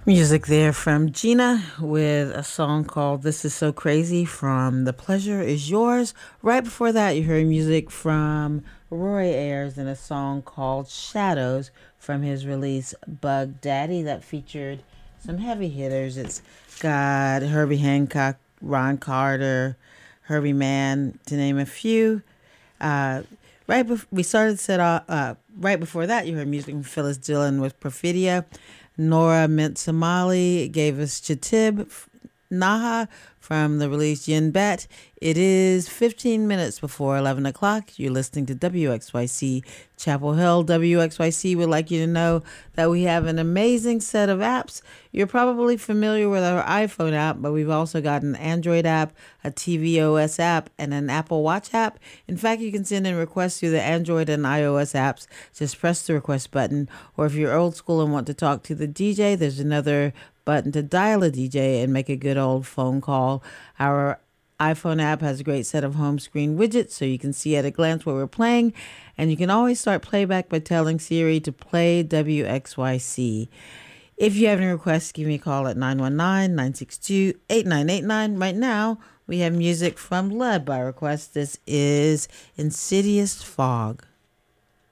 Music there from Gina with a song called This Is So Crazy from The Pleasure Is Yours. Right before that, you heard music from Roy Ayers and a song called Shadows from his release Bug Daddy that featured some heavy hitters. It's got Herbie Hancock, Ron Carter, Herbie Mann, to name a few. Uh, we started set off. Right before that, you heard music from Phyllis Dillon with Perfidia. Nora Mint Somali gave us Chatib Naha from the release Yin Bet. It is 15 minutes before 11 o'clock. You're listening to WXYC Chapel Hill. WXYC would like you to know that we have an amazing set of apps. You're probably familiar with our iPhone app, but we've also got an Android app, a tvOS app, and an Apple Watch app. In fact, you can send in requests through the Android and iOS apps. Just press the request button. Or if you're old school and want to talk to the DJ, there's another button to dial a DJ and make a good old phone call. Our iPhone app has a great set of home screen widgets so you can see at a glance what we're playing. And you can always start playback by telling Siri to play WXYC. If you have any requests, give me a call at 919-962-8989. Right now, we have music from Led by Request. This is Insidious Fog.